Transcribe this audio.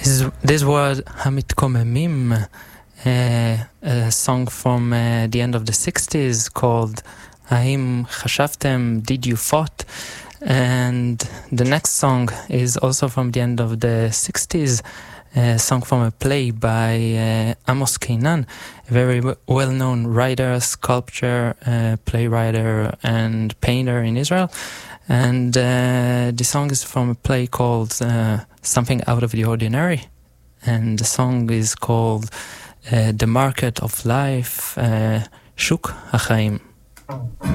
This was המתקוממים, a song from the end of the 60s called האם חשבתם, Did You Fought? And the next song is also from the end of the 60s, a song from a play by Amos Keinan, a very well-known writer, sculptor, playwright and painter in Israel. And the song is from a play called Something Out of the Ordinary. And the song is called The Market of Life, Shuk HaChaim.